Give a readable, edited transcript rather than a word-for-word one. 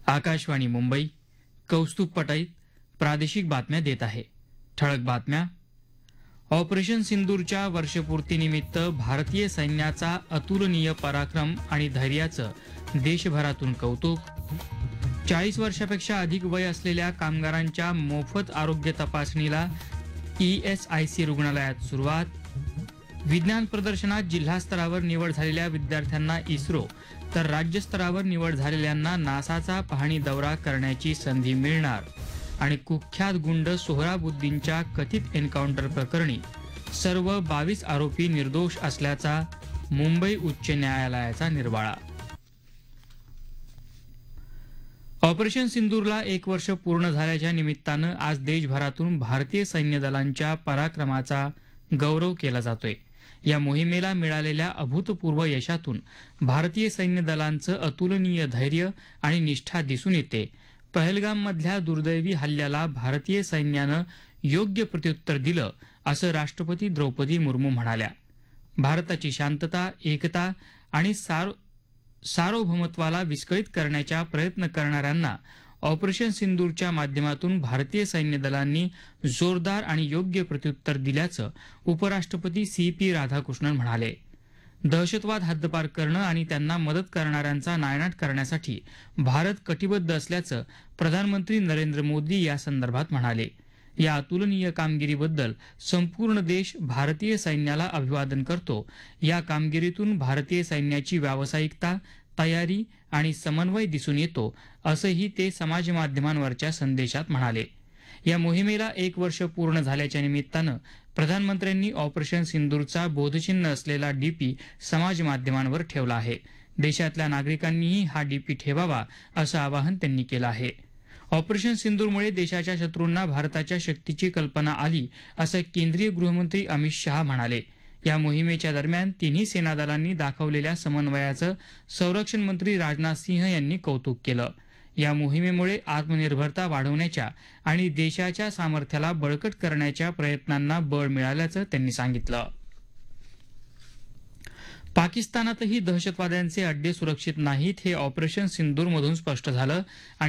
आकाशवाणी मुंबई कौस्तुभ पटाईत प्रादेशिक बातम्या देत आहे. ठळक बातम्या. ऑपरेशन सिंदूरच्या वर्षपूर्तीनिमित्त भारतीय सैन्याचा अतुलनीय पराक्रम आणि धैर्याचं देशभरातून कौतुक. 40 वर्षापेक्षा अधिक वय असलेल्या कामगारांच्या मोफत आरोग्य तपासणीला ESIC रुग्णालयात सुरुवात. विज्ञान प्रदर्शनात जिल्हा स्तरावर निवड झालेल्या विद्यार्थ्यांना इस्रो तर राज्य स्तरावर निवड झालेल्यांना नासाचा पाहणी दौरा करण्याची संधी मिळणार. आणि कुख्यात गुंड सोहराबुद्दीनच्या कथित एन्काउंटर प्रकरणी सर्व 22 आरोपी निर्दोष असल्याचा मुंबई उच्च न्यायालयाचा निर्वाळा. ऑपरेशन सिंदूरला 1 वर्ष पूर्ण झाल्याच्या निमित्तानं आज देशभरातून भारतीय सैन्य दलांच्या पराक्रमाचा गौरव केला जातोय. या मोहिमेला मिळालेल्या अभूतपूर्व यशातून भारतीय सैन्य दलांचं अतुलनीय धैर्य आणि निष्ठा दिसून येते. पहलगाममधल्या दुर्दैवी हल्ल्याला भारतीय सैन्यानं योग्य प्रत्युत्तर दिलं असं राष्ट्रपती द्रौपदी मुर्मू म्हणाल्या. भारताची शांतता, एकता आणि सार्वभौमत्वाला विस्कळीत करण्याचा प्रयत्न करणाऱ्यांना ऑपरेशन सिंदूरच्या माध्यमातून भारतीय सैन्य दलांनी जोरदार आणि योग्य प्रत्युत्तर दिल्याचं उपराष्ट्रपती CP राधाकृष्णन म्हणाले. दहशतवाद हद्दपार करणं आणि त्यांना मदत करणाऱ्यांचा नायनाट करण्यासाठी भारत कटिबद्ध असल्याचं प्रधानमंत्री नरेंद्र मोदी या संदर्भात म्हणाले. या अतुलनीय कामगिरीबद्दल संपूर्ण देश भारतीय सैन्याला अभिवादन करतो. या कामगिरीतून भारतीय सैन्याची व्यावसायिकता, तयारी आणि समन्वय दिसून येतो असंही ते समाज माध्यमांवरच्या संदेशात म्हणाले. या मोहिमेला 1 वर्ष पूर्ण झाल्याच्या निमित्तानं प्रधानमंत्र्यांनी ऑपरेशन सिंदूरचा बोधचिन्ह असलेला DP समाज माध्यमांवर ठेवला आहे. देशातल्या नागरिकांनीही हा DP ठेवावा असं आवाहन त्यांनी केलं आहे. ऑपरेशन सिंदूरमुळे देशाच्या शत्रूंना भारताच्या शक्तीची कल्पना आली असं केंद्रीय गृहमंत्री अमित शहा म्हणाले. या मोहिमेच्या दरम्यान तिन्ही सेना दलांनी दाखवलेल्या समन्वयाचं संरक्षण मंत्री राजनाथ सिंह यांनी कौतुक केलं. या मोहिमेमुळे आत्मनिर्भरता वाढवण्याच्या आणि देशाच्या सामर्थ्याला बळकट करण्याच्या प्रयत्नांना बळ मिळाल्याचं त्यांनी सांगितलं. पाकिस्तानातही दहशतवाद्यांचे अड्डे सुरक्षित नाहीत हे ऑपरेशन सिंदूरमधून स्पष्ट झालं आणि